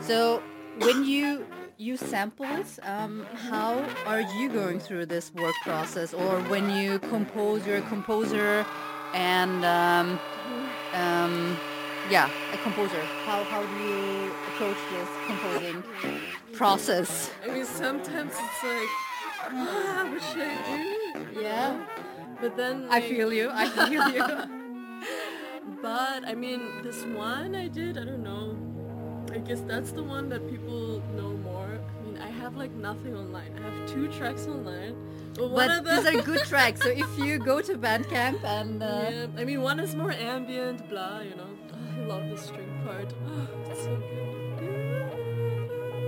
So when you use samples, how are you going through this work process? Or when you compose, you're a composer, and yeah, a composer. How do you approach this composing process? I mean, sometimes it's like, what should I do? Yeah, But then I feel you. I feel you. But I mean, this one I did, I don't know. I guess that's the one that people know more. I mean, I have like nothing online. I have 2 tracks online. But one But of them... these are good tracks. So if you go to Bandcamp and yeah, I mean, one is more ambient, blah, you know. Oh, I love the string part. Oh, it's so good.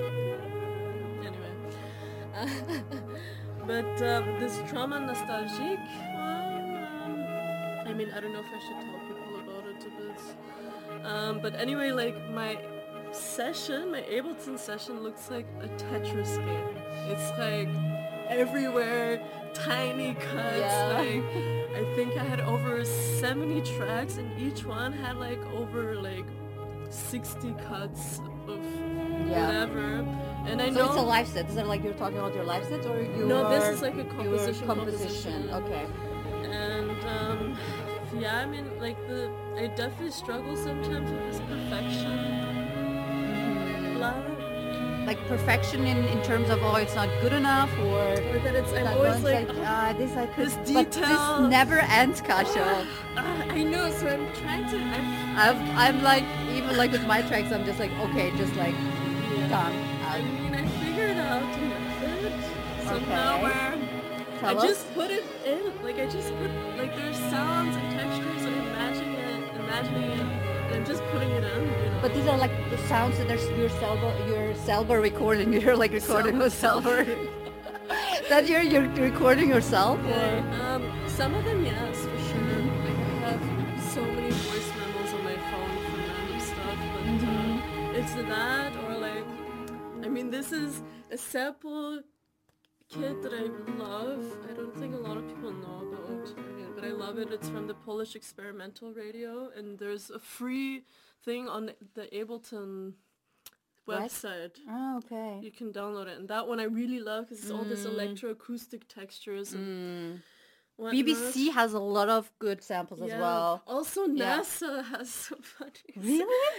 Anyway. But this Trauma Nostalgique one, I mean, I don't know if I should tell people about it a bit. But anyway, like my session, my Ableton session looks like a Tetris game. It's like everywhere, tiny cuts. Yeah. Like I think I had over 70 tracks, and each one had like over like 60 cuts of whatever. And I know so it's a live set. Is it like you're talking about your live sets, or you? No, this is like a composition. composition. Okay. And yeah, I mean, like I definitely struggle sometimes with this perfection. Blah. Like perfection in terms of it's not good enough, or that it's I'm always like this I could. This But detail this never ends, Kasia. I know, so I'm trying to. I'm like, even like with my tracks, I'm just like, okay, just like done. I mean, I figured out a method somehow where Tell I us. just put it in. Like I just put like there's sounds and textures. I'm imagining it, and I'm just putting it in. You know? But these are like the sounds that there's your Selva recording. You're like recording with Selva. That you're recording yourself? Yeah. Some of them, yes, for sure. Like I have so many voice memos on my phone from random stuff, but it's that or like, I mean, this is a sample kit that I love. I don't think a lot of people know about it, but I love it. It's from the Polish Experimental Radio, and there's a free thing on the Ableton website. Oh, okay. You can download it, and that one I really love because it's all this electroacoustic textures and whatnot. BBC has a lot of good samples as well. Also, NASA has some funny. Really?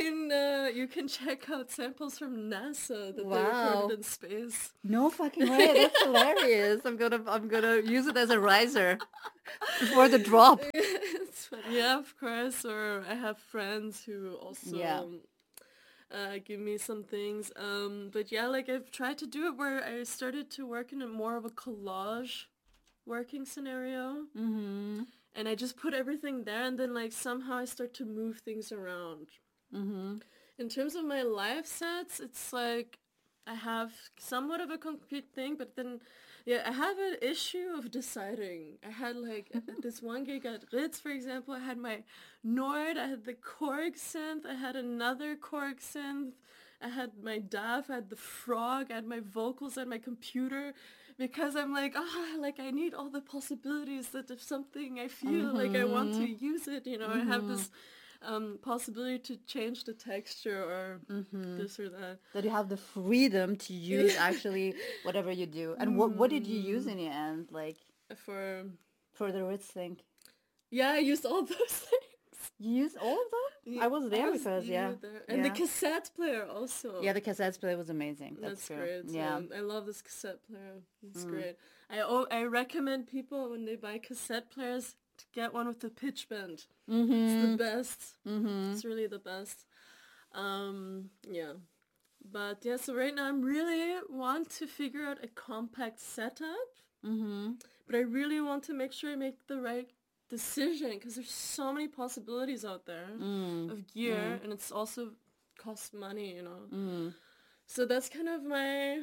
You can check out samples from NASA that they recorded in space. No fucking way! That's hilarious. I'm gonna use it as a riser before the drop. It's funny. Yeah, of course. Or I have friends who also. Give me some things. But yeah, like I've tried to do it where I started to work in more of a collage working scenario. Mm-hmm. And I just put everything there, and then like somehow I start to move things around. Mm-hmm. In terms of my live sets, it's like I have somewhat of a concrete thing, but then I have an issue of deciding. I had like this one gig at Ritz, for example, I had my Nord, I had the Korg synth, I had another Korg synth, I had my DAW, I had the Frog, I had my vocals, I had my computer, because I'm like, like I need all the possibilities that if something I feel like I want to use it, you know, I have this possibility to change the texture or this or that. That you have the freedom to use actually whatever you do. And what did you use in the end, like for the Ritz thing? Yeah, I used all those things. You used all of them? Yeah, I was there because and the cassette player also. Yeah, the cassette player was amazing. That's true. Great. Yeah, I love this cassette player. It's great. I recommend people when they buy cassette players to get one with the pitch bend. It's the best. It's really the best. Yeah. But yeah, so right now I really want to figure out a compact setup. But I really want to make sure I make the right decision because there's so many possibilities out there of gear, and it's also costs money, you know. So that's kind of my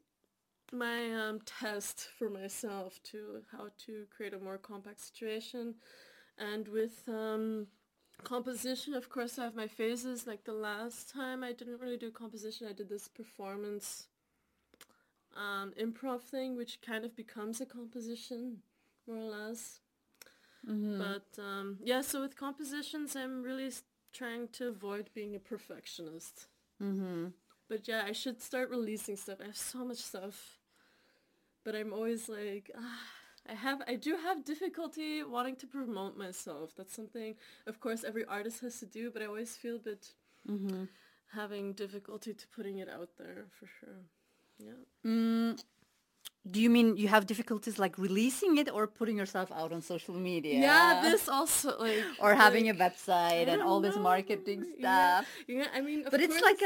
test for myself to how to create a more compact situation. And with composition, of course, I have my phases. Like the last time I didn't really do composition, I did this performance improv thing, which kind of becomes a composition, more or less. But yeah, so with compositions, I'm really trying to avoid being a perfectionist. But yeah, I should start releasing stuff. I have so much stuff, but I'm always like, I do have difficulty wanting to promote myself. That's something, of course, every artist has to do, but I always feel a bit having difficulty to putting it out there for sure. Yeah. Do you mean you have difficulties like releasing it or putting yourself out on social media? Yeah, this also like or having a like, website and all this marketing stuff. Yeah, I mean, but it's like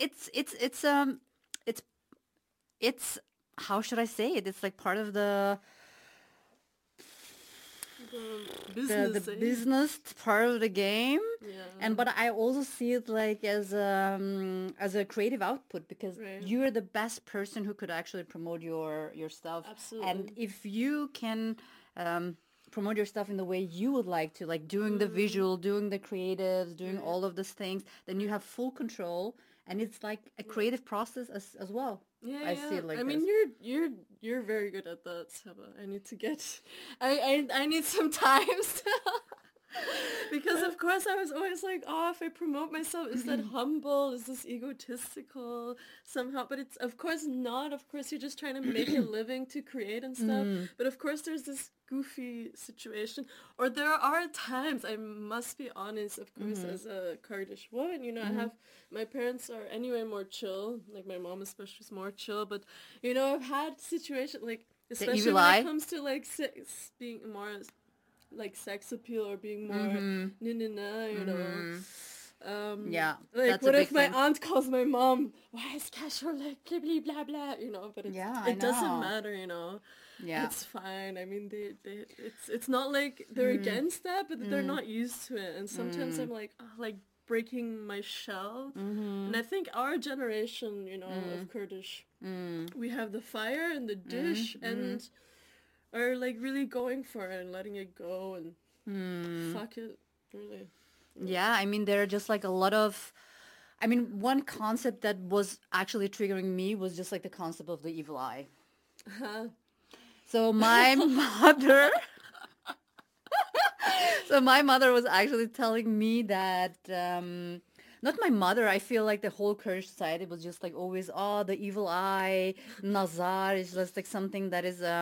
it's how should I say it? It's like part of the business part of the game. Yeah. But I also see it like as a creative output, because you're the best person who could actually promote your stuff. Absolutely. And if you can promote your stuff in the way you would like to, like doing the visual, doing the creatives, doing all of these things, then you have full control, and it's like a creative process as well. Yeah, I see it like I this. mean, you're very good at that, Seba. I need to get, I need some time still. Because of course I was always like, oh, if I promote myself, is that humble? Is this egotistical somehow? But it's of course not. Of course you're just trying to make a living to create and stuff. But of course there's this goofy situation, or there are times, I must be honest, of course, as a Kurdish woman, you know, I have, my parents are anyway more chill, like my mom especially is more chill, but you know, I've had situations like, especially when it comes to like being more like sex appeal or being more you know. Yeah. Like what if my aunt calls my mom, why is casual like blah blah blah, you know, but it doesn't matter, you know. Yeah. It's fine. I mean, it's not like they're against that, but they're not used to it. And sometimes I'm like, like breaking my shell. And I think our generation, you know, of Kurdish, we have the fire and the dish and are like really going for it and letting it go and fuck it, really. Yeah, I mean, there are just like a lot of, I mean, one concept that was actually triggering me was just like the concept of the evil eye. So my mother, was actually telling me that, not my mother, I feel like the whole Kurdish society was just like always, oh, the evil eye, nazar is just like something that is,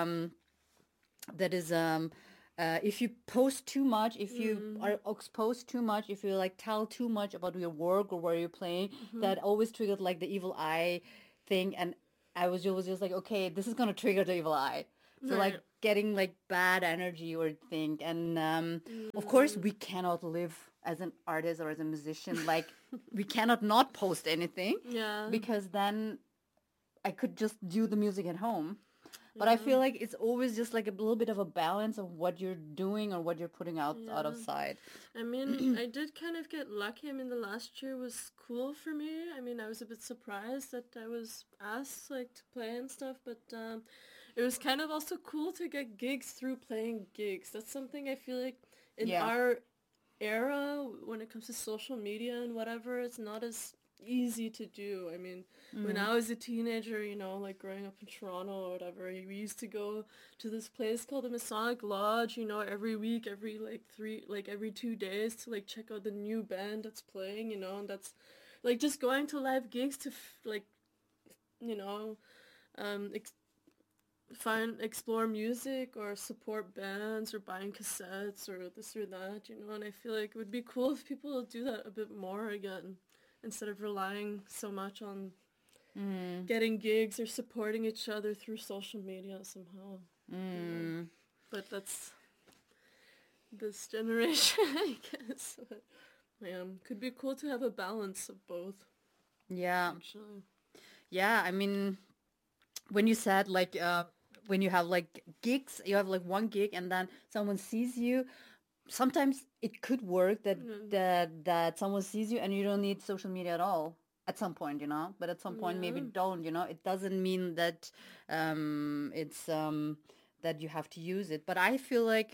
if you post too much, if you are exposed too much, if you like tell too much about your work or where you're playing, that always triggered like the evil eye thing. And I was just like, okay, this is going to trigger the evil eye. So like getting like bad energy or thing. And of course we cannot live as an artist or as a musician. Like we cannot not post anything. Yeah. Because then I could just do the music at home. But I feel like it's always just like a little bit of a balance of what you're doing or what you're putting out of sight. I mean, I did kind of get lucky. I mean, the last year was cool for me. I mean, I was a bit surprised that I was asked like to play and stuff, but it was kind of also cool to get gigs through playing gigs. That's something I feel like in our era, when it comes to social media and whatever, it's not as easy to do. I mean, when I was a teenager, you know, like growing up in Toronto or whatever, we used to go to this place called the Masonic Lodge, you know, every week, every 2 days to like check out the new band that's playing, you know, and that's like just going to live gigs to like, you know, explore music or support bands or buying cassettes or this or that, you know. And I feel like it would be cool if people would do that a bit more again, instead of relying so much on getting gigs or supporting each other through social media somehow. But that's this generation, I guess. But, could be cool to have a balance of both. Yeah. Actually. Yeah, I mean, when you said like when you have like gigs, you have like one gig and then someone sees you, sometimes it could work that someone sees you and you don't need social media at all at some point, you know, but at some point maybe don't, you know. It doesn't mean that it's that you have to use it, but I feel like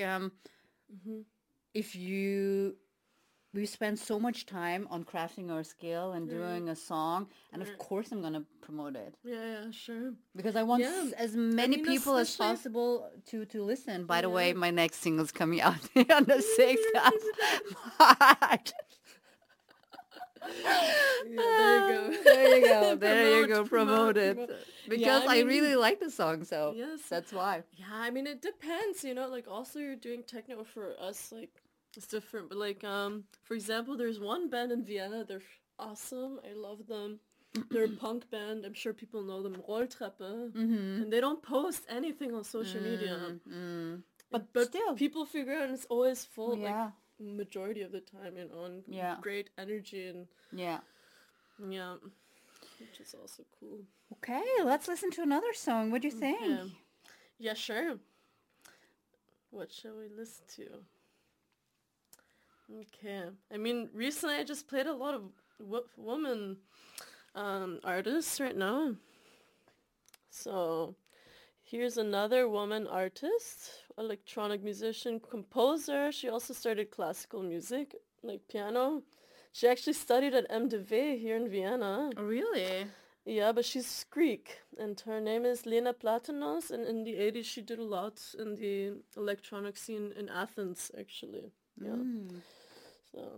if we spend so much time on crafting our skill and doing a song, and of course I'm gonna promote it. Yeah, sure. Because I want as many people as possible to listen. By the way, my next single's coming out on the 6th of March. There you go. There There you go. There you go. Promote it. Because Yeah, I really like the song, so yes. that's why. Yeah, I mean, it depends, you know, like, also you're doing techno for us, like, it's different, but, like, for example, there's one band in Vienna, they're awesome, I love them, they're a punk band, I'm sure people know them, Rolltreppe, and they don't post anything on social media, But still, people figure out, and it's always full, yeah. like, majority of the time, you know, and great energy, and yeah, which is also cool. Okay, let's listen to another song. What do you think? Yeah, sure. What shall we listen to? Okay. I mean, recently I just played a lot of woman artists right now. So here's another woman artist, electronic musician, composer. She also started classical music, like piano. She actually studied at MDV here in Vienna. Oh, really? Yeah, but she's Greek, and her name is Lena Platanos, and in the 80s she did a lot in the electronic scene in Athens, actually. Yeah.